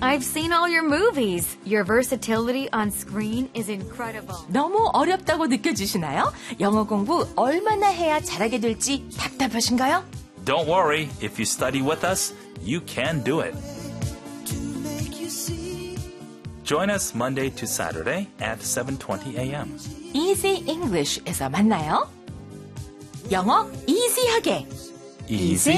I've seen all your movies. Your versatility on screen is incredible. 너무 어렵다고 느껴지시나요? 영어 공부 얼마나 해야 잘하게 될지 답답하신가요? Don't worry. If you study with us, you can do it. Join us Monday to Saturday at 7:20 a.m. Easy English에서 만나요. 영어 이지하게. Easy